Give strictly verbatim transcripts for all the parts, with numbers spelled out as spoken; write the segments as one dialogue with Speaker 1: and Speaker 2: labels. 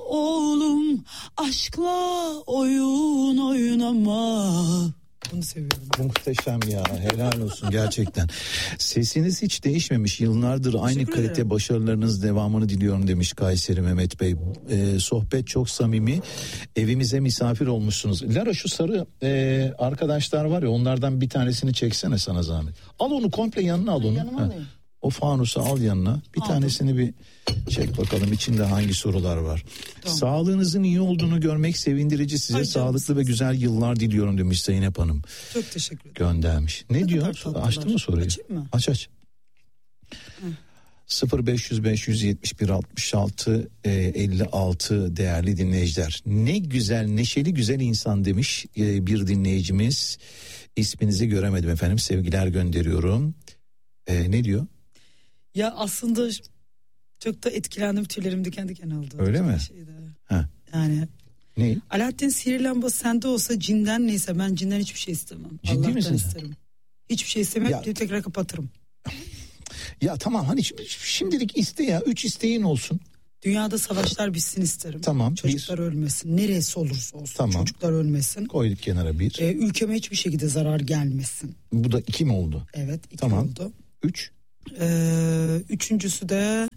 Speaker 1: oğlum aşkla oyun oynama. Bunu seviyorum.
Speaker 2: Muhteşem ya, helal olsun gerçekten. Sesiniz hiç değişmemiş, yıllardır aynı kalite ederim. Başarılarınız devamını diliyorum demiş Kayseri Mehmet Bey. Ee, sohbet çok samimi, evimize misafir olmuşsunuz. Lara, şu sarı e, arkadaşlar var ya, onlardan bir tanesini çeksene sana zahmet. Al onu komple yanına, al onu.
Speaker 1: Yanıma alayım.
Speaker 2: O fanusu al yanına. Bir Aldım. Tanesini bir çek bakalım, içinde hangi sorular var. Tamam. Sağlığınızın iyi olduğunu görmek sevindirici. Size Ay, sağlıklı ve güzel yıllar diliyorum demiş Zeynep Hanım.
Speaker 1: Çok teşekkür ederim.
Speaker 2: Göndermiş. Ne, ne diyor? Açtın mı soruyu?
Speaker 1: Açayım mı?
Speaker 2: Aç aç. Hı. sıfır beş yüz beş yüz yetmiş bir altmış altı elli altı değerli dinleyiciler. Ne güzel, neşeli güzel insan demiş bir dinleyicimiz. İsminizi göremedim efendim. Sevgiler gönderiyorum. Ee, ne diyor?
Speaker 1: Ya aslında çok da etkilendim, tüylerim diken diken oldu.
Speaker 2: Öyle mi?
Speaker 1: Ha. Yani.
Speaker 2: Ne?
Speaker 1: Alaaddin sihirli lamba sende olsa cinden neyse, ben cinden hiçbir şey istemem.
Speaker 2: Ciddi
Speaker 1: Allah'tan
Speaker 2: misin?
Speaker 1: isterim. Hiçbir şey istemem, ya, tekrar kapatırım.
Speaker 2: Ya tamam, hani şimdilik iste ya, üç isteğin olsun.
Speaker 1: Dünyada savaşlar bitsin isterim.
Speaker 2: Tamam.
Speaker 1: Çocuklar bir. ölmesin. Neresi olursa olsun.
Speaker 2: Tamam.
Speaker 1: Çocuklar ölmesin.
Speaker 2: Koyduk kenara bir.
Speaker 1: Ee, ülkeme hiçbir şekilde zarar gelmesin.
Speaker 2: Bu da iki mi oldu?
Speaker 1: Evet, iki
Speaker 2: tamam.
Speaker 1: oldu.
Speaker 2: Üç.
Speaker 1: Ee, üçüncüsü de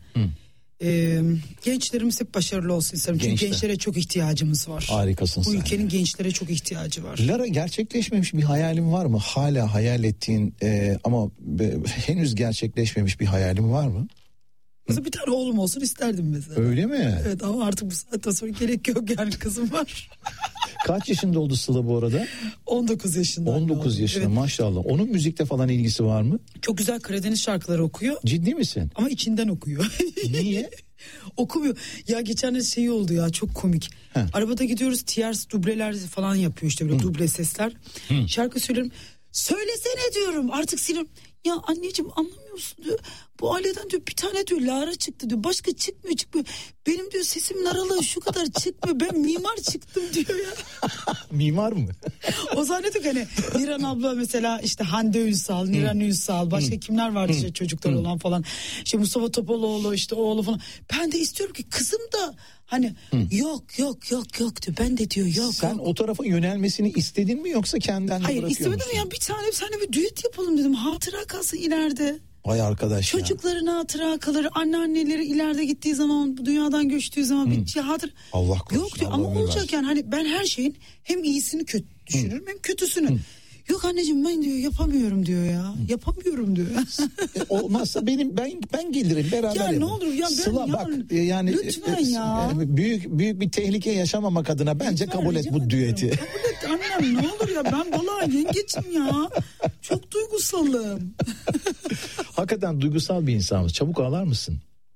Speaker 1: e, gençlerimiz hep başarılı olsun isterim. Çünkü Gençler. gençlere çok ihtiyacımız var.
Speaker 2: Harikasın
Speaker 1: Bu
Speaker 2: sen.
Speaker 1: Bu ülkenin gençlere çok ihtiyacı var.
Speaker 2: Lara, gerçekleşmemiş bir hayalin var mı? Hala hayal ettiğin e, ama be, henüz gerçekleşmemiş bir hayalin var mı?
Speaker 1: Mesela bir tane oğlum olsun isterdim mesela.
Speaker 2: Öyle mi?
Speaker 1: Evet, ama artık bu saatten sonra gerek yok, yani kızım var.
Speaker 2: Kaç yaşında oldu Sıla bu arada?
Speaker 1: on dokuz yaşında.
Speaker 2: on dokuz yaşında, evet. Maşallah. Onun müzikle falan ilgisi var mı?
Speaker 1: Çok güzel Karadeniz şarkıları okuyor.
Speaker 2: Ciddi misin?
Speaker 1: Ama içinden okuyor.
Speaker 2: Niye?
Speaker 1: Okumuyor. Ya geçen de şey oldu ya, çok komik. Heh. Arabada gidiyoruz, tiyers dubleler falan yapıyor işte, böyle Hı. duble sesler. Hı. Şarkı söylüyorum. Söylesene diyorum, artık sinirim. Ya anneciğim anlamıyor musun diyor. Bu aileden diyor bir tane diyor Lara çıktı diyor. Başka çıkmıyor çıkmıyor. Benim diyor sesimin aralığı şu kadar çıkmıyor. Ben mimar çıktım diyor ya.
Speaker 2: Mimar mı?
Speaker 1: O zannediyor hani Niran abla mesela, işte Hande Ünsal, Niran Ünsal, başka kimler vardı işte çocuklar olan falan. İşte Mustafa Topaloğlu, işte oğlu falan. Ben de istiyorum ki kızım da hani Hı. yok yok yok yok diyor. Ben de diyor yok.
Speaker 2: Sen
Speaker 1: yok.
Speaker 2: o tarafa yönelmesini istedin mi, yoksa kendinden mi
Speaker 1: Hayır,
Speaker 2: bırakıyor
Speaker 1: istemedim ya, bir tane seninle bir düet yapalım dedim. Hatıra kalsın ileride.
Speaker 2: Vay arkadaş ya.
Speaker 1: Çocukların hatıra kalır, anneanneleri ileride gittiği zaman, bu dünyadan göçtüğü zaman Hı. bir hatır.
Speaker 2: Allah korusun.
Speaker 1: Yok diyor, ama olacak yani, hani ben her şeyin hem iyisini kötü düşünürüm Hı. hem kötüsünü. Hı. Yok anneciğim ben diyor yapamıyorum diyor ya. Hı. Yapamıyorum diyor.
Speaker 2: e, olmazsa benim ben ben gelirim beraber.
Speaker 1: Ya
Speaker 2: yapalım.
Speaker 1: Ne olur ya ben
Speaker 2: Sıla,
Speaker 1: ya,
Speaker 2: bak yani
Speaker 1: lütfen e, ya.
Speaker 2: E, büyük büyük bir tehlike yaşamamak adına bence lütfen, kabul et bu düeti.
Speaker 1: Kabul et annem, ne olur ya, ben vallahi yengeçim ya. Çok duygusalım.
Speaker 2: Hakikaten duygusal bir insanız. Çabuk ağlar mısın?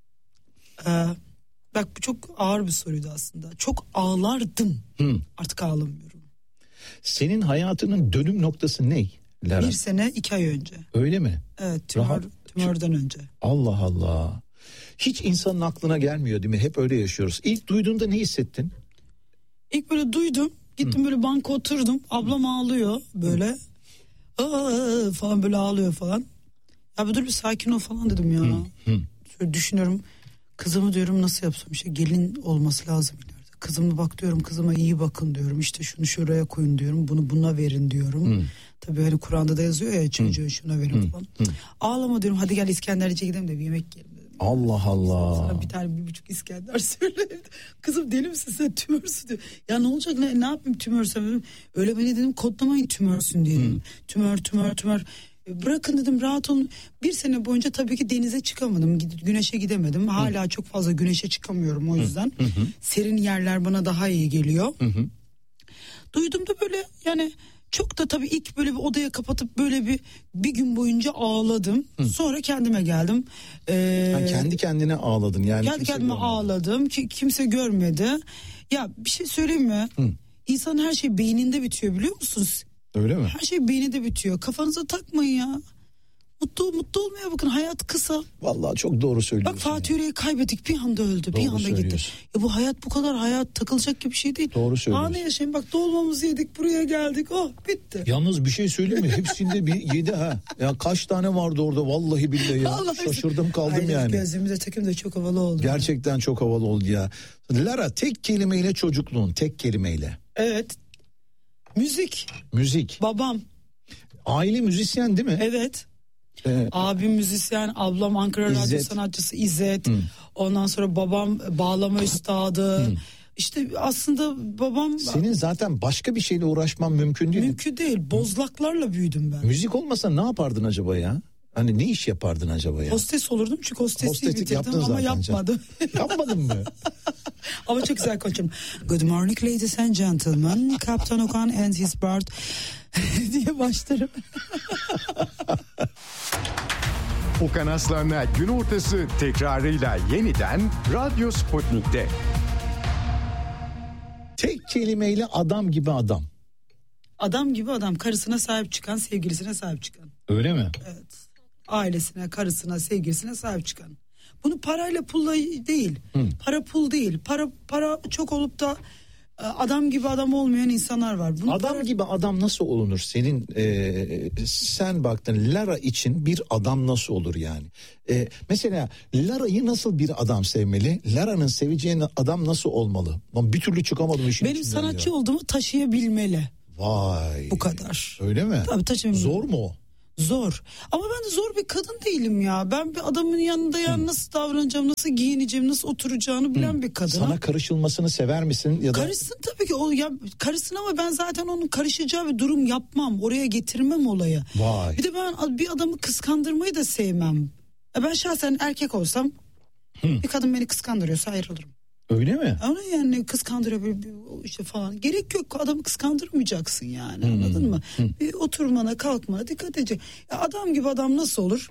Speaker 1: Ee, bak bu çok ağır bir soruydu aslında. Çok ağlardım. Hı. Artık ağlamıyorum.
Speaker 2: Senin hayatının dönüm noktası ne Lara?
Speaker 1: Bir sene iki ay önce.
Speaker 2: Öyle mi?
Speaker 1: Evet, tümör, Rahat, tümörden önce.
Speaker 2: Allah Allah. Hiç insanın aklına gelmiyor değil mi? Hep öyle yaşıyoruz. İlk duyduğunda ne hissettin?
Speaker 1: İlk böyle duydum. Gittim Hı. böyle banka oturdum. Ablam Hı. ağlıyor böyle. Aa, falan böyle ağlıyor falan. Ya dur bir sakin ol falan dedim ya. Hı. Hı. Şöyle düşünüyorum. Kızımı diyorum nasıl yapsam, işte gelin olması lazım ileride. Kızıma bak diyorum, kızıma iyi bakın diyorum. İşte şunu şuraya koyun diyorum. Bunu buna verin diyorum. Hı. Tabii hani Kur'an'da da yazıyor ya, çocuğu şuna verin Hı. falan. Hı. Ağlama diyorum, hadi gel İskenderci'ye gidelim de bir yemek yiyelim dedim.
Speaker 2: Allah Allah.
Speaker 1: Sana bir tane bir buçuk İskender söyle. Kızım deli misin sen, tümörsün diyor. Ya ne olacak, ne, ne yapayım tümörsem? Öyle beni dedim kodlamayın tümörsün diye. Hı. Tümör tümör tümör. Bırakın dedim, rahat olun. Bir sene boyunca tabii ki denize çıkamadım. Güneşe gidemedim. Hala hı. çok fazla güneşe çıkamıyorum o yüzden. Hı hı. Serin yerler bana daha iyi geliyor. Hı hı. Duydum da böyle yani çok da tabii ilk böyle bir odaya kapatıp böyle bir bir gün boyunca ağladım. Hı. Sonra kendime geldim. Ee,
Speaker 2: ha, kendi kendine ağladın yani.
Speaker 1: Kendi kendime görmedi. ağladım. Ki, kimse görmedi. Ya bir şey söyleyeyim mi? Hı. İnsanın her şey beyninde bitiyor, biliyor musunuz?
Speaker 2: Öyle mi?
Speaker 1: Her şey beyninde bitiyor. Kafanıza takmayın ya. Mutlu mutlu olmaya bakın, hayat kısa.
Speaker 2: Vallahi çok doğru söylüyorsun.
Speaker 1: Bak Fatih Yürek'i kaybettik, bir anda öldü, doğru bir anda gitti. Ya bu hayat bu kadar, hayat takılacak gibi bir şey değil.
Speaker 2: Doğru söylüyorsun.
Speaker 1: Anı yaşayın, bak dolmamızı yedik, buraya geldik, oh bitti.
Speaker 2: Yalnız bir şey söyleyeyim mi? Hepsinde bir yedi ha. Ya kaç tane vardı orada vallahi billahi ya. Vallahi şaşırdım kaldım. Aynen, yani.
Speaker 1: Gözümüze takım da çok havalı oldu.
Speaker 2: Gerçekten yani. Çok havalı oldu ya. Lara, tek kelimeyle çocukluğun, tek kelimeyle.
Speaker 1: Evet. Müzik.
Speaker 2: Müzik.
Speaker 1: Babam.
Speaker 2: Aile müzisyen değil mi?
Speaker 1: Evet.
Speaker 2: Ee,
Speaker 1: Abim müzisyen, ablam Ankara
Speaker 2: İzzet.
Speaker 1: Radyo sanatçısı İzzet.
Speaker 2: Hı.
Speaker 1: Ondan sonra babam bağlama üstadı. Hı. İşte aslında babam...
Speaker 2: Senin zaten başka bir şeyle uğraşman mümkün değil.
Speaker 1: Mümkün değil. Bozlaklarla büyüdüm ben.
Speaker 2: Müzik olmasa ne yapardın acaba ya? Hani ne iş yapardın acaba ya?
Speaker 1: Hostes olurdum çünkü hostesliği bitirdim ama yapmadım.
Speaker 2: Yapmadın mı?
Speaker 1: Ama çok güzel konuşuyorum. Good morning ladies and gentlemen. Kaptan Okan and his bird diye başlarım.
Speaker 3: Okan Aslan'la gün ortası tekrarıyla yeniden Radyo Sputnik'te.
Speaker 2: Tek kelimeyle adam gibi adam.
Speaker 1: Adam gibi adam, karısına sahip çıkan, sevgilisine sahip çıkan.
Speaker 2: Öyle mi?
Speaker 1: Evet. Ailesine, karısına, sevgilisine sahip çıkan. Bunu parayla pulla değil. Hı. Para pul değil. Para para çok olup da adam gibi adam olmayan insanlar var. Bunu
Speaker 2: adam para... gibi adam nasıl olunur? Senin e, sen baktın Lara için bir adam nasıl olur yani? E, mesela Lara'yı nasıl bir adam sevmeli? Lara'nın seveceğin adam nasıl olmalı? Ben bir türlü çıkamadım işin
Speaker 1: Benim
Speaker 2: içinden
Speaker 1: sanatçı
Speaker 2: ya.
Speaker 1: olduğumu taşıyabilmeli.
Speaker 2: Vay.
Speaker 1: Bu kadar.
Speaker 2: Öyle mi?
Speaker 1: Tabii taşıyabilmeli.
Speaker 2: Zor mu o?
Speaker 1: Zor. Ama ben de zor bir kadın değilim ya. Ben bir adamın yanında ya hmm. nasıl davranacağım, nasıl giyineceğim, nasıl oturacağını bilen hmm. bir kadın.
Speaker 2: Sana karışılmasını sever misin ya da?
Speaker 1: Karışsın tabii ki. O ya karışsın ama ben zaten onun karışacağı bir durum yapmam. Oraya getirmem olayı.
Speaker 2: Vay.
Speaker 1: Bir de ben bir adamı kıskandırmayı da sevmem. Ben şahsen erkek olsam hmm. bir kadın beni kıskandırıyorsa ayrılırım.
Speaker 2: Öyle mi?
Speaker 1: Ama yani kıskandırıyor işte falan. Gerek yok, adamı kıskandırmayacaksın yani, hmm. anladın mı? Hmm. Bir oturmana kalkmana dikkat edecek. Ya adam gibi adam nasıl olur?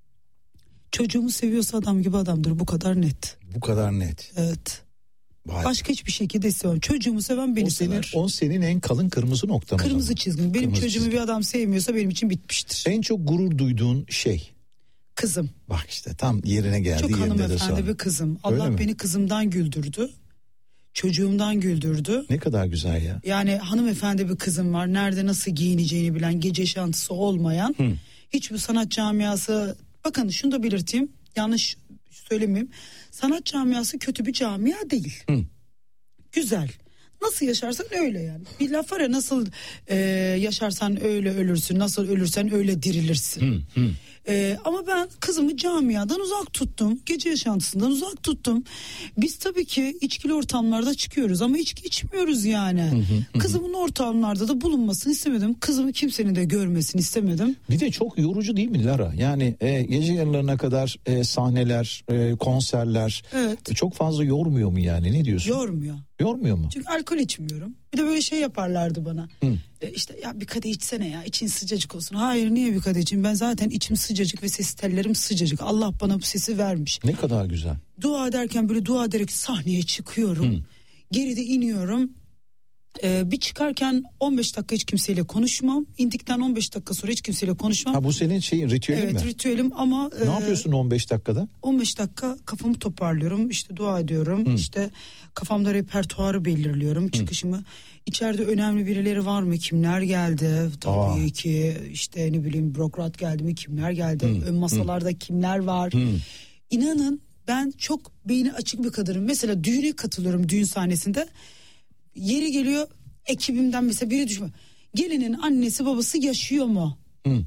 Speaker 1: Çocuğumu seviyorsa adam gibi adamdır, bu kadar net.
Speaker 2: Bu kadar net.
Speaker 1: Evet.
Speaker 2: Vay.
Speaker 1: Başka hiçbir şekilde sevmem. Çocuğumu seven beni
Speaker 2: o senin,
Speaker 1: sever.
Speaker 2: O senin en kalın kırmızı noktan.
Speaker 1: Kırmızı çizgim. Benim kırmızı çocuğumu çizgim. Bir adam sevmiyorsa benim için bitmiştir.
Speaker 2: En çok gurur duyduğun şey?
Speaker 1: Kızım.
Speaker 2: Bak işte tam yerine geldi.
Speaker 1: Çok hanımefendi bir kızım. Allah beni kızımdan güldürdü. Çocuğumdan güldürdü.
Speaker 2: Ne kadar güzel ya.
Speaker 1: Yani hanımefendi bir kızım var. Nerede nasıl giyineceğini bilen, gece yaşantısı olmayan. Hı. Hiçbir sanat camiası. Bakın şunu da belirteyim. Yanlış söylemeyeyim. Sanat camiası kötü bir camia değil. Hı. Güzel. Nasıl yaşarsan öyle yani. Bir laf var ya, nasıl e, yaşarsan öyle ölürsün. Nasıl ölürsen öyle dirilirsin. Hı, hı. E, ama ben kızımı camiadan uzak tuttum. Gece yaşantısından uzak tuttum. Biz tabii ki içkili ortamlarda çıkıyoruz ama içki içmiyoruz yani. Hı hı, hı. Kızımın ortamlarda da bulunmasını istemedim. Kızımı kimsenin de görmesini istemedim.
Speaker 2: Bir de çok yorucu değil mi Lara? Yani e, gece yarılarına kadar e, sahneler, e, konserler. Evet. E, çok fazla yormuyor mu yani? Ne diyorsun?
Speaker 1: Yormuyor.
Speaker 2: Yormuyor mu?
Speaker 1: Çünkü alkol içmiyorum. Bir de böyle şey yaparlardı bana. E işte ya bir kadeh içsene ya, için sıcacık olsun. Hayır, niye bir kadeh içeyim? Ben zaten içim sıcacık ve ses tellerim sıcacık. Allah bana bu sesi vermiş.
Speaker 2: Ne kadar güzel.
Speaker 1: Dua ederken böyle dua ederek sahneye çıkıyorum. Hı. Geride iniyorum. Ee, bir çıkarken on beş dakika hiç kimseyle konuşmam. İndikten on beş dakika sonra hiç kimseyle konuşmam.
Speaker 2: Ha, bu senin şeyin, ritüelin
Speaker 1: evet,
Speaker 2: mi?
Speaker 1: Evet, ritüelim ama...
Speaker 2: Ne e, yapıyorsun on beş dakikada?
Speaker 1: on beş dakika kafamı toparlıyorum. İşte dua ediyorum. Hı. İşte kafamda repertuarı belirliyorum. Hı. Çıkışımı. İçeride önemli birileri var mı? Kimler geldi? Tabii Aa. ki işte ne bileyim bürokrat geldi mi? Kimler geldi? Hı. Ön masalarda Hı. kimler var? Hı. İnanın ben çok beyni açık bir kadınım. Mesela düğüne katılıyorum, düğün sahnesinde. Yeri geliyor ekibimden mesela biri düşme. Gelinin annesi babası yaşıyor mu? Hı.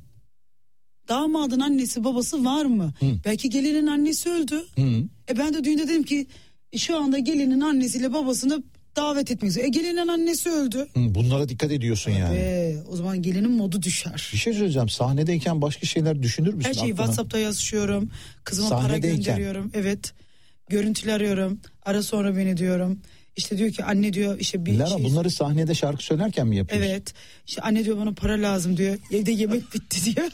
Speaker 1: Damadın annesi babası var mı? Hı. Belki gelinin annesi öldü. Hı. E ben de düğünde dedim ki şu anda gelinin annesiyle babasını davet etmek istiyor. E gelinin annesi öldü.
Speaker 2: Hı, bunlara dikkat ediyorsun
Speaker 1: evet,
Speaker 2: yani.
Speaker 1: Ve o zaman gelinin modu düşer.
Speaker 2: Bir şey söyleyeceğim. Sahnedeyken başka şeyler düşünür müsün?
Speaker 1: Her şeyi aklına? WhatsApp'ta yazışıyorum. Kızıma para gönderiyorum. Evet. Görüntüler arıyorum. Ara sonra beni diyorum. İşte diyor ki anne diyor işte bir
Speaker 2: Lara,
Speaker 1: şey...
Speaker 2: bunları sahnede şarkı söylerken mi yapıyorsun?
Speaker 1: Evet. İşte anne diyor bana para lazım diyor. Evde yemek bitti diyor.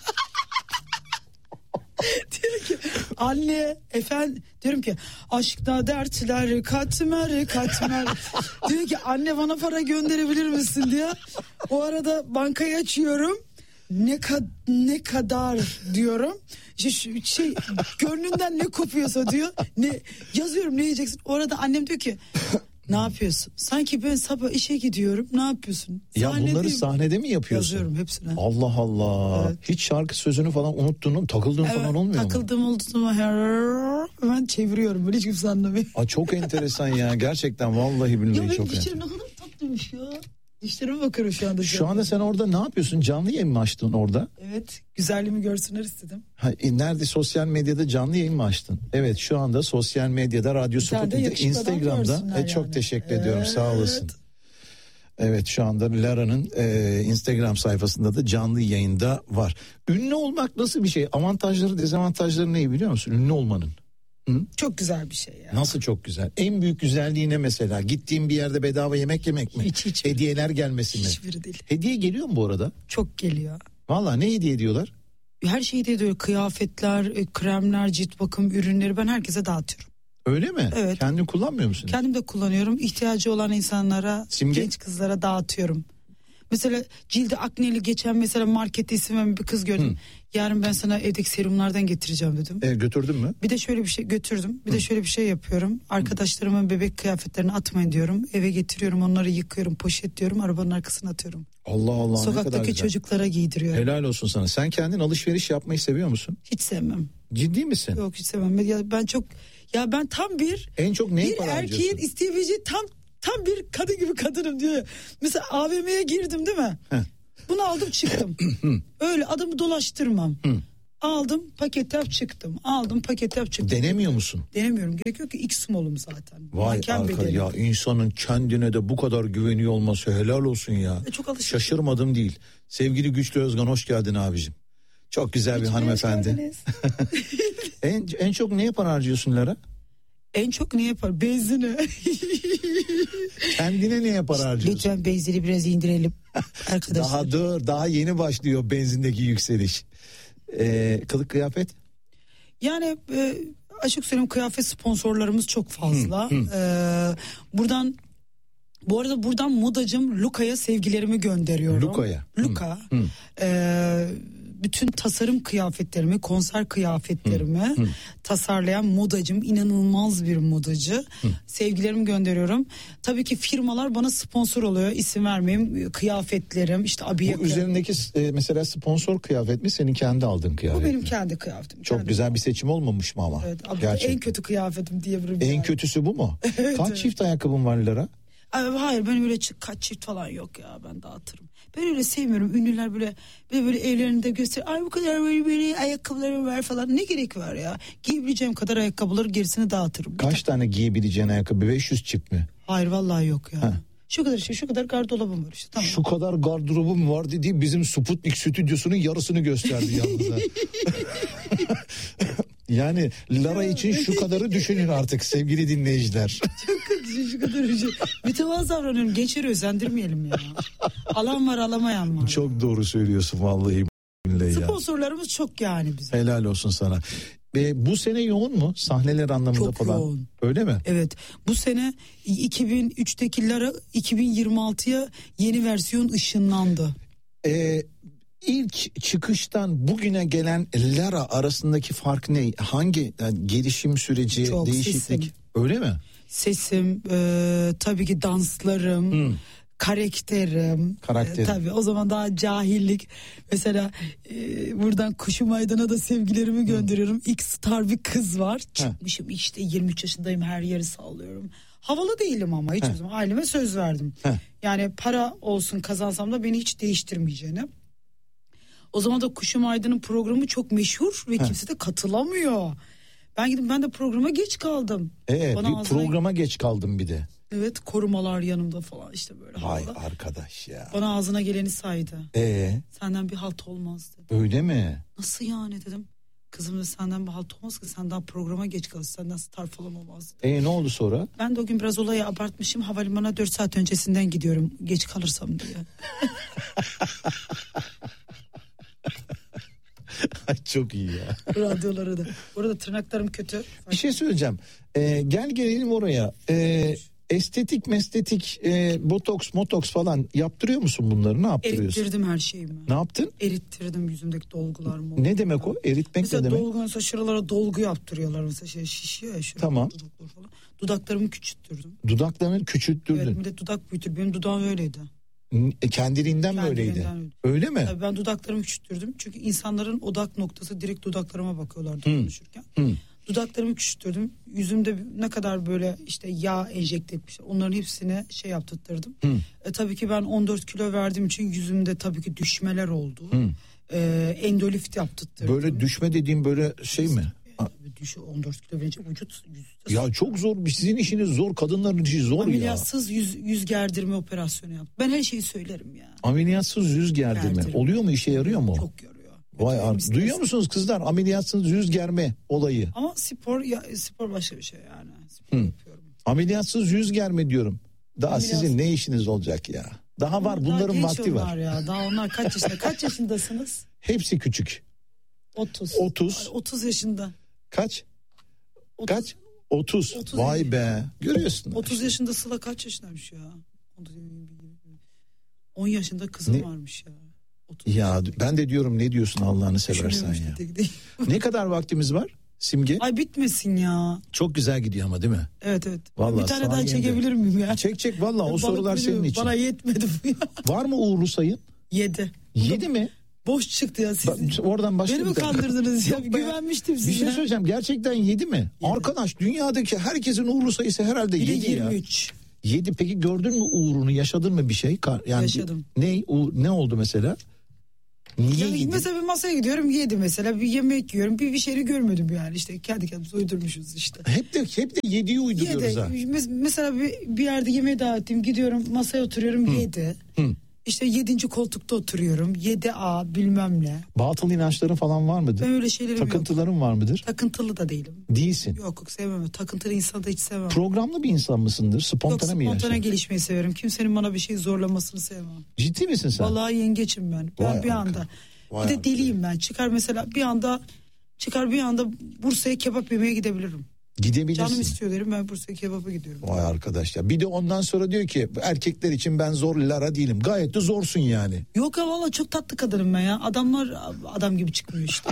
Speaker 1: Diyor ki anne efendim, diyorum ki aşkta dertler katmer katmer. Diyor ki anne bana para gönderebilir misin diyor. O arada bankayı açıyorum. ne kad ne kadar diyorum. İşte şu şey gönlünden ne kopuyorsa diyor. Ne yazıyorum, ne yiyeceksin? Orada annem diyor ki ne yapıyorsun? Sanki ben sabah işe gidiyorum. Ne yapıyorsun?
Speaker 2: Ya bunları
Speaker 1: Sahnedeyim.
Speaker 2: sahnede mi yapıyorsun?
Speaker 1: Yazıyorum hepsine.
Speaker 2: Allah Allah.
Speaker 1: Evet.
Speaker 2: Hiç şarkı sözünü falan unuttuğun, takıldığın
Speaker 1: Evet,
Speaker 2: falan olmuyor mu?
Speaker 1: takıldığım olduğu zaman her- hemen çeviriyorum. Böyle hiç kimse anlamıyor.
Speaker 2: Aa, çok enteresan ya. Gerçekten vallahi
Speaker 1: Ya
Speaker 2: billahi
Speaker 1: benim
Speaker 2: çok
Speaker 1: dişlerim
Speaker 2: enteresan.
Speaker 1: ne kadar tatlıymış ya. Dişlerime bakıyorum şu anda.
Speaker 2: Şu anda sen orada ne yapıyorsun? Canlı yayın mı açtın orada?
Speaker 1: Evet, güzelliğimi görsünler istedim.
Speaker 2: Ha, e, nerede? Sosyal medyada canlı yayın mı açtın? Evet, şu anda sosyal medyada, Radyo
Speaker 1: Bir tane de
Speaker 2: Sputnik'te,
Speaker 1: yakışıklı adam
Speaker 2: Instagram'da.
Speaker 1: görsünler
Speaker 2: E, çok
Speaker 1: yani.
Speaker 2: teşekkür ediyorum. Sağ
Speaker 1: Evet.
Speaker 2: olasın. Evet, şu anda Lara'nın e, Instagram sayfasında da canlı yayında var. Ünlü olmak nasıl bir şey? Avantajları, dezavantajları ne biliyor musun? Ünlü olmanın. Hı?
Speaker 1: Çok güzel bir şey ya.
Speaker 2: Nasıl çok güzel? En büyük güzelliği ne mesela? Gittiğin bir yerde bedava yemek yemek mi?
Speaker 1: Hiç, hiç.
Speaker 2: Hediyeler gelmesi mi?
Speaker 1: Hiçbiri değil.
Speaker 2: Hediye geliyor mu bu arada?
Speaker 1: Çok geliyor.
Speaker 2: Valla ne hediye ediyorlar?
Speaker 1: Her şeyi de diyor, kıyafetler, e, kremler, cilt bakım ürünleri ben herkese dağıtıyorum.
Speaker 2: Öyle mi?
Speaker 1: Evet.
Speaker 2: Kendin kullanmıyor musun?
Speaker 1: Kendim de kullanıyorum. İhtiyacı olan insanlara,
Speaker 2: Simge?
Speaker 1: genç kızlara dağıtıyorum. Mesela cildi akneli, geçen mesela markette isim veren bir kız gördüm. Hı. Yarın ben sana evdeki serumlardan getireceğim dedim.
Speaker 2: E, götürdün mü?
Speaker 1: Bir de şöyle bir şey götürdüm. Bir
Speaker 2: Hı.
Speaker 1: de şöyle bir şey yapıyorum. Arkadaşlarımın bebek kıyafetlerini atmayın diyorum. Eve getiriyorum, onları yıkıyorum, poşetliyorum, arabanın arkasına atıyorum.
Speaker 2: Allah Allah, ne kadar
Speaker 1: Sokaktaki
Speaker 2: güzel.
Speaker 1: çocuklara giydiriyorum.
Speaker 2: Helal olsun sana. Sen kendin alışveriş yapmayı seviyor musun?
Speaker 1: Hiç sevmem.
Speaker 2: Ciddi misin?
Speaker 1: Yok, hiç sevmem. Ya ben çok ya ben tam bir
Speaker 2: En çok neye
Speaker 1: bir
Speaker 2: para
Speaker 1: erkeğin
Speaker 2: harcıyorsun?
Speaker 1: isteyebileceği tam tam bir kadın gibi kadınım diyor. Mesela A V M'ye girdim değil mi?
Speaker 2: Heh.
Speaker 1: Bunu aldım çıktım. Öyle adamı dolaştırmam. Aldım paket yap çıktım. Aldım paket yap çıktım.
Speaker 2: Denemiyor musun?
Speaker 1: Denemiyorum. Gerek yok ki, X small'um zaten.
Speaker 2: Vay
Speaker 1: Hakem
Speaker 2: arka
Speaker 1: bedenim.
Speaker 2: ya, insanın kendine de bu kadar güveniyor olması helal olsun ya.
Speaker 1: E, çok alışık.
Speaker 2: Şaşırmadım değil. Sevgili Güçlü Özgan, hoş geldin abicim. Çok güzel bir
Speaker 1: Hiç
Speaker 2: hanımefendi.
Speaker 1: geldiniz.
Speaker 2: en, en çok neye para harcıyorsun Lara?
Speaker 1: En çok ne yapar? Benzine.
Speaker 2: Kendine neye para harcıyorsun?
Speaker 1: Lütfen benzini biraz indirelim arkadaşlar.
Speaker 2: Daha dur, daha yeni başlıyor benzindeki yükseliş. Ee, kılık kıyafet?
Speaker 1: Yani e, açık söyleyeyim, kıyafet sponsorlarımız çok fazla.
Speaker 2: Hı, hı.
Speaker 1: Ee, buradan bu arada buradan modacım Luka'ya sevgilerimi gönderiyorum.
Speaker 2: Luka'ya.
Speaker 1: Luka.
Speaker 2: Hı, hı.
Speaker 1: E, bütün tasarım kıyafetlerimi, konser kıyafetlerimi
Speaker 2: Hı, hı.
Speaker 1: tasarlayan modacım, inanılmaz bir modacı.
Speaker 2: Hı.
Speaker 1: Sevgilerimi gönderiyorum. Tabii ki firmalar bana sponsor oluyor. İsim vermeyeyim. Kıyafetlerim, işte abiye.
Speaker 2: Bu üzerindeki e, mesela sponsor kıyafet mi, senin kendi aldığın kıyafet
Speaker 1: Bu benim
Speaker 2: mi?
Speaker 1: kendi kıyafetim.
Speaker 2: Çok
Speaker 1: kendi.
Speaker 2: güzel bir seçim olmamış mı ama?
Speaker 1: Evet, abi,
Speaker 2: Gerçekten.
Speaker 1: en kötü kıyafetim diyebilirim.
Speaker 2: En
Speaker 1: yani.
Speaker 2: kötüsü bu mu?
Speaker 1: Evet,
Speaker 2: Kaç
Speaker 1: evet.
Speaker 2: çift ayakkabın var Lara?
Speaker 1: Ay, hayır, ben öyle çi- kaç çift falan yok ya, ben dağıtırım. Ben öyle sevmiyorum, ünlüler böyle böyle, böyle evlerinde göster. Ay bu kadar böyle, böyle ayakkabılarım var falan, ne gerek var ya? Giyebileceğim kadar ayakkabıları, gerisini dağıtırım.
Speaker 2: Kaç tane giyebileceğin ayakkabı? beş yüz çift mi?
Speaker 1: Hayır vallahi yok ya.
Speaker 2: Ha.
Speaker 1: Şu kadar şey, şu kadar gardırobum var işte, tamam.
Speaker 2: Şu kadar gardırobum var dediği bizim Sputnik stüdyosunun yarısını gösterdi yalnız. ha. Yani Lara için şu kadarı düşünün artık sevgili dinleyiciler.
Speaker 1: Çok kötü şu kadar şey. Mütevazı davranıyorum, gençleri özendirmeyelim ya. Alan var, alamayan var.
Speaker 2: Çok doğru söylüyorsun vallahi billahi ya.
Speaker 1: Sponsorlarımız çok yani bize.
Speaker 2: Helal olsun sana. Ve bu sene yoğun mu sahneler anlamında
Speaker 1: Çok
Speaker 2: falan?
Speaker 1: yoğun.
Speaker 2: Öyle mi?
Speaker 1: Evet, bu sene iki bin üçteki Lara iki bin yirmi altıya yeni versiyon ışınlandı.
Speaker 2: Ee, ilk çıkıştan bugüne gelen Lara arasındaki fark ne? Hangi yani gelişim süreci,
Speaker 1: Çok,
Speaker 2: değişiklik?
Speaker 1: sesim.
Speaker 2: Öyle mi?
Speaker 1: Sesim, e, tabii ki danslarım,
Speaker 2: Hmm.
Speaker 1: karakterim.
Speaker 2: Karakterin.
Speaker 1: E, tabii o zaman daha cahillik. Mesela e, buradan Kuşum Aydın'a da sevgilerimi gönderiyorum. İlk star bir kız var. Çıkmışım işte, yirmi üç yaşındayım, her yeri sallıyorum. Havalı değilim ama hiç o zaman aileme söz verdim.
Speaker 2: Heh.
Speaker 1: Yani para olsun kazansam da beni hiç değiştirmeyeceğini. O zaman da Kuşum Aydın'ın programı çok meşhur ve kimse de katılamıyor. Ben gidip ben de programa geç kaldım.
Speaker 2: Ee,
Speaker 1: Bana
Speaker 2: bir
Speaker 1: ağzına-
Speaker 2: programa geç kaldım bir de.
Speaker 1: Evet, korumalar yanımda falan işte böyle.
Speaker 2: Vay
Speaker 1: havalı.
Speaker 2: arkadaş ya.
Speaker 1: Bana ağzına geleni saydı.
Speaker 2: Ee,
Speaker 1: Senden bir halt olmaz dedi.
Speaker 2: öyle mi?
Speaker 1: Nasıl yani dedim. Kızım da senden bir halt olmaz ki, sen daha programa geç kalırsın, senden star falan olmaz dedi.
Speaker 2: Ee, ne oldu sonra?
Speaker 1: Ben de o gün biraz olayı abartmışım, havalimanına dört saat öncesinden gidiyorum geç kalırsam diye.
Speaker 2: Çok iyi ya.
Speaker 1: Radyolara da. Bu arada tırnaklarım kötü.
Speaker 2: Bir şey söyleyeceğim. Ee, gel gelelim oraya. Ee, estetik mestetik e, botoks motoks falan yaptırıyor musun bunları, ne yaptırıyorsun?
Speaker 1: Erittirdim her şeyimi.
Speaker 2: Ne yaptın?
Speaker 1: Erittirdim yüzümdeki dolgular mı?
Speaker 2: Ne demek o? Eritmek
Speaker 1: mesela
Speaker 2: ne demek?
Speaker 1: Dolgu, mesela şuralara dolgu yaptırıyorlar mesela şey şişiyor ya.
Speaker 2: Tamam.
Speaker 1: Dudaklar falan. Dudaklarımı küçülttürdüm.
Speaker 2: Dudaklarını küçülttürdün.
Speaker 1: Evet, bir de dudak büyütür. Benim dudağım öyleydi.
Speaker 2: E, kendiliğinden mi öyleydi?
Speaker 1: Kendiliğinden öyle.
Speaker 2: Öyle mi?
Speaker 1: Tabii ben dudaklarımı küçülttürdüm. Çünkü insanların odak noktası direkt dudaklarıma bakıyorlardı konuşurken.
Speaker 2: Hı.
Speaker 1: Dudaklarımı küçülttürdüm. Yüzümde ne kadar böyle işte yağ enjekte etmişler. Onların hepsine şey yaptırttırdım. E, tabii ki ben on dört kilo verdiğim için yüzümde tabii ki düşmeler oldu. E, endolift yaptırttırdım.
Speaker 2: Böyle düşme dediğim böyle şey mi?
Speaker 1: Düşü on dört kilo verince vücut yüzde
Speaker 2: ya çok zor, sizin işiniz zor, kadınların işi zor ya.
Speaker 1: Ameliyatsız yüz, yüz gerdirme operasyonu yaptım. Ben her şeyi söylerim ya.
Speaker 2: Ameliyatsız yüz gerdirme.
Speaker 1: Gerdirme.
Speaker 2: Oluyor mu, işe yarıyor mu?
Speaker 1: Çok yarıyor.
Speaker 2: Vay ar- duyuyor musunuz kızlar, ameliyatsız yüz germe olayı?
Speaker 1: Ama spor ya, spor başka bir şey yani. Spor
Speaker 2: Hı.
Speaker 1: yapıyorum.
Speaker 2: Ameliyatsız yüz germe diyorum. Daha
Speaker 1: Ameliyatsız.
Speaker 2: Sizin ne işiniz olacak ya? Daha var, bunların
Speaker 1: Daha genç
Speaker 2: vakti var.
Speaker 1: onlar ya. Daha onlar kaç yaşında? Kaç yaşındasınız?
Speaker 2: Hepsi küçük.
Speaker 1: otuz.
Speaker 2: otuz.
Speaker 1: otuz yaşında.
Speaker 2: Kaç?
Speaker 1: otuz.
Speaker 2: Kaç? otuz.
Speaker 1: otuz.
Speaker 2: Vay be. Görüyorsun.
Speaker 1: otuz
Speaker 2: işte.
Speaker 1: yaşında Sıla kaç yaşındaymış ya? on yaşında kızım
Speaker 2: Ne?
Speaker 1: varmış ya. otuz
Speaker 2: Ya
Speaker 1: yaşında.
Speaker 2: ben de diyorum, ne diyorsun Allah'ını seversen
Speaker 1: Düşünüyorum
Speaker 2: ya.
Speaker 1: işte, tek tek.
Speaker 2: Ne kadar vaktimiz var Simge?
Speaker 1: Ay bitmesin ya.
Speaker 2: Çok güzel gidiyor ama, değil mi?
Speaker 1: Evet evet.
Speaker 2: Vallahi
Speaker 1: bir tane daha
Speaker 2: sayende.
Speaker 1: çekebilir miyim ya?
Speaker 2: Çek çek valla, o
Speaker 1: Balık
Speaker 2: sorular
Speaker 1: biliyorum,
Speaker 2: senin için.
Speaker 1: Bana yetmedi bu ya.
Speaker 2: Var mı uğurlu sayın?
Speaker 1: Yedi.
Speaker 2: Yedi mi?
Speaker 1: Boş çıktı ya sizin.
Speaker 2: Ba- Oradan başka
Speaker 1: Beni
Speaker 2: bir
Speaker 1: mi
Speaker 2: tane-
Speaker 1: kandırdınız ya?
Speaker 2: Yok be.
Speaker 1: Güvenmiştim size.
Speaker 2: Bir şey söyleyeceğim, gerçekten yedi mi? Arkadaş, dünyadaki herkesin uğurlu sayısı herhalde
Speaker 1: Bir de
Speaker 2: yedi ya.
Speaker 1: yirmi üç.
Speaker 2: Yedi. Peki gördün mü uğrunu, yaşadın mı bir şey? Ka- Yani
Speaker 1: Yaşadım.
Speaker 2: Ne, u- ne oldu mesela? Niye
Speaker 1: Yani
Speaker 2: yedin?
Speaker 1: mesela bir masaya gidiyorum yedi mesela bir yemek yiyorum bir bir şeyi görmedim yani işte kendi kendimize uydurmuşuz işte.
Speaker 2: Hep de hep de yediği uyduruyoruz ha.
Speaker 1: Yedi. Mes- Mesela bir, bir yerde yemeğe davet ettim gidiyorum masaya oturuyorum yedi.
Speaker 2: Hı.
Speaker 1: İşte yedinci koltukta oturuyorum yedi A bilmem ne.
Speaker 2: Batıl inançların falan var mıdır?
Speaker 1: Ben öyle şeylerim yok.
Speaker 2: Takıntıların var mıdır?
Speaker 1: Takıntılı da değilim.
Speaker 2: Değilsin.
Speaker 1: Yok yok sevmem. Takıntılı insanı da hiç sevmem.
Speaker 2: Programlı bir insan mısındır?
Speaker 1: Yok
Speaker 2: Spontane mi
Speaker 1: spontane
Speaker 2: yaşar?
Speaker 1: gelişmeyi severim. Kimsenin bana bir şey zorlamasını sevmem.
Speaker 2: Ciddi misin sen?
Speaker 1: Vallahi yengeçim ben. Ben
Speaker 2: Vay
Speaker 1: bir
Speaker 2: arka.
Speaker 1: anda.
Speaker 2: Vay
Speaker 1: bir de
Speaker 2: arka.
Speaker 1: deliyim ben. Çıkar mesela bir anda çıkar bir anda Bursa'ya kebap yemeye gidebilirim.
Speaker 2: Gidebilirsin.
Speaker 1: Canım istiyor derim ben Bursa'ya kebaba gidiyorum.
Speaker 2: Vay arkadaş ya. Bir de ondan sonra diyor ki erkekler için ben zor Lara değilim. Gayet de zorsun yani.
Speaker 1: Yok ya valla çok tatlı kadınım ben ya. Adamlar adam gibi çıkmıyor işte.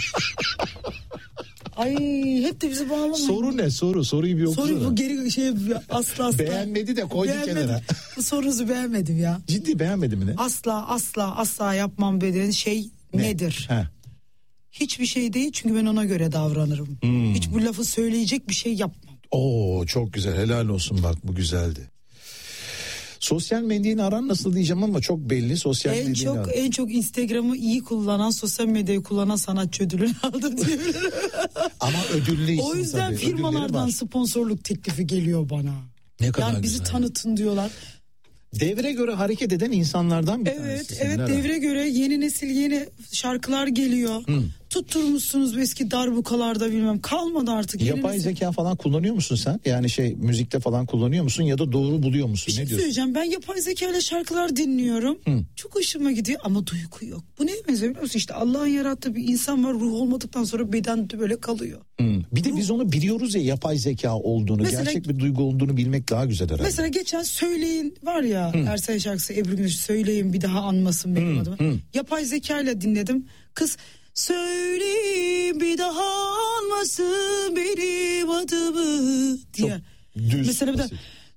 Speaker 1: Ay hep de bizi bağlamayın.
Speaker 2: Soru ne? Soru. Soruyu bir okusana.
Speaker 1: Soru bu geri şey asla asla.
Speaker 2: Beğenmedi de koydu
Speaker 1: Beğenmedim.
Speaker 2: kenara.
Speaker 1: Bu sorunuzu beğenmedim ya.
Speaker 2: Ciddi beğenmedi mi ne?
Speaker 1: Asla asla asla yapmam dediğin şey
Speaker 2: Ne?
Speaker 1: nedir?
Speaker 2: Ha.
Speaker 1: Hiçbir şey değil çünkü ben ona göre davranırım.
Speaker 2: Hmm.
Speaker 1: Hiç bu lafı söyleyecek bir şey yapmam.
Speaker 2: Oo çok güzel, helal olsun, bak bu güzeldi. Sosyal medyanın aran nasıl diyeceğim ama çok belli sosyal
Speaker 1: En
Speaker 2: medyanın
Speaker 1: çok
Speaker 2: aran.
Speaker 1: en çok Instagram'ı iyi kullanan, sosyal medyayı kullanan sanatçı ödülünü aldım diyebilirim.
Speaker 2: Ama ödüllü isim
Speaker 1: O yüzden
Speaker 2: tabii, ödülleri
Speaker 1: firmalardan
Speaker 2: var.
Speaker 1: sponsorluk teklifi geliyor bana.
Speaker 2: Ne kadar
Speaker 1: Yani bizi
Speaker 2: güzel.
Speaker 1: tanıtın diyorlar.
Speaker 2: Devre göre hareket eden insanlardan bir
Speaker 1: Evet,
Speaker 2: tanesisin,
Speaker 1: evet
Speaker 2: Lara.
Speaker 1: devre göre yeni nesil yeni şarkılar geliyor. Tutturmuşsunuz eski darbukalarda bilmem kalmadı artık. Yeni
Speaker 2: Yapay
Speaker 1: nesil-
Speaker 2: zeka falan kullanıyor musun sen? Yani şey müzikte falan kullanıyor musun ya da doğru buluyor musun?
Speaker 1: Bir şey
Speaker 2: ne diyorsun?
Speaker 1: söyleyeceğim, ben yapay zeka ile şarkılar dinliyorum. Çok hoşuma gidiyor ama duygu yok. Bu neye benziyor biliyor musun? İşte Allah'ın yarattığı bir insan var, ruh olmadıktan sonra beden de böyle kalıyor.
Speaker 2: Hı. Bir de biz onu biliyoruz ya, yapay zeka olduğunu,
Speaker 1: Mesela-
Speaker 2: gerçek bir duygu olduğunu bilmek daha güzel herhalde.
Speaker 1: Mesela geçen Söyleyin var ya, Ersen şarkısı Ebru Güneş, Söyleyin bir daha anmasın benim adımı. Yapay zeka ile dinledim. Kız söyleyin bir daha anmasın benim adımı diye.
Speaker 2: düz,
Speaker 1: Mesela bir de
Speaker 2: basit.